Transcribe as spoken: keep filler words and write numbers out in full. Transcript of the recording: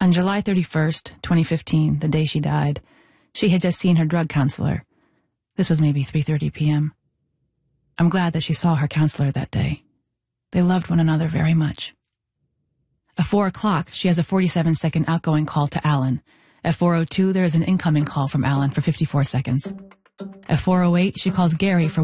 On July thirty-first, twenty fifteen, the day she died, she had just seen her drug counselor. This was maybe three thirty p.m. I'm glad that she saw her counselor that day. They loved one another very much. At four o'clock, she has a forty-seven second outgoing call to Alan. At four oh two, there is an incoming call from Alan for fifty-four seconds. At four oh eight, she calls Gary for